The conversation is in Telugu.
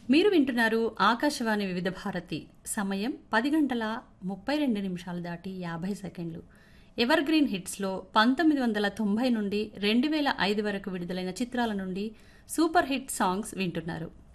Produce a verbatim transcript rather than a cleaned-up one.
మీరు వింటున్నారు ఆకాశవాణి వివిధ భారతి. సమయం పది గంటల ముప్పై రెండు నిమిషాలు దాటి యాభై సెకండ్లు. ఎవర్ గ్రీన్ హిట్స్లో పంతొమ్మిది వందల తొంభై నుండి రెండు వేల ఐదు వరకు విడుదలైన చిత్రాల నుండి సూపర్ హిట్ సాంగ్స్ వింటున్నారు.